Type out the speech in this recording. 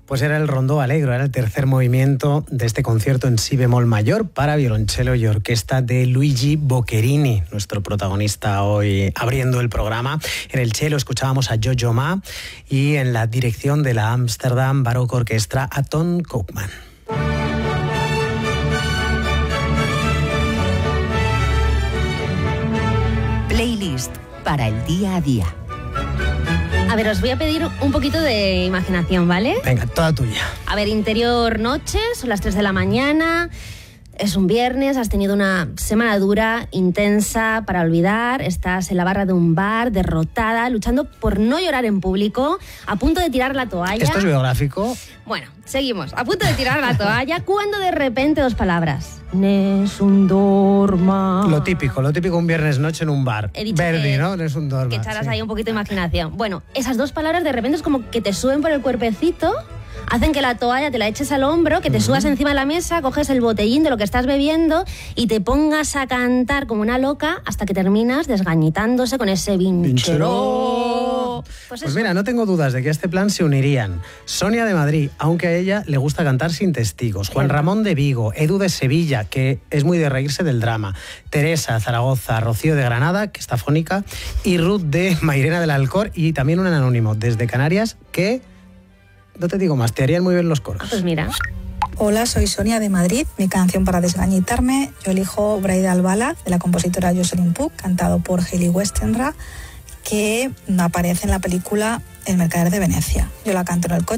Pues era el Rondó Allegro, era el tercer movimiento de este concierto en si bemol mayor para violonchelo y orquesta de Luigi Boccherini, nuestro protagonista hoy abriendo el programa. En el cello escuchábamos a Jojo Ma y en la dirección de la Amsterdam Baroque Orchestra a Ton Koopman. Playlist para el día a día. A ver, os voy a pedir un poquito de imaginación, ¿vale? Venga, toda tuya. A ver, interior noche, son las 3 de la mañana, es un viernes, has tenido una semana dura, intensa, para olvidar, estás en la barra de un bar, derrotada, luchando por no llorar en público, a punto de tirar la toalla. ¿Esto es biográfico? Bueno, seguimos. A punto de tirar la toalla, cuando de repente dos palabras. Nessun dorma. Lo típico, un viernes noche en un bar. He dicho Verdi, ¿no? Nessun dorma. Que echaras sí. ahí un poquito de imaginación. Bueno, esas dos palabras de repente es como que te suben por el cuerpecito, hacen que la toalla te la eches al hombro, que te subas encima de la mesa, coges el botellín de lo que estás bebiendo y te pongas a cantar como una loca hasta que terminas desgañitándose con ese vincheró. Pues mira, no tengo dudas de que a este plan se unirían Sonia de Madrid, aunque a ella le gusta cantar sin testigos, Juan Ramón de Vigo, Edu de Sevilla, que es muy de reírse del drama, Teresa Zaragoza, Rocío de Granada, que está fónica, y Ruth de Mairena del Alcor, y también un anónimo desde Canarias que, no te digo más, te harían muy bien los coros. Pues mira. Hola, soy Sonia de Madrid. Mi canción para desgañitarme, yo elijo Bridal Ballad de la compositora Jocelyn Puck, cantado por Hayley Westenra, que aparece en la película El Mercader de Venecia. Yo la canto en el coche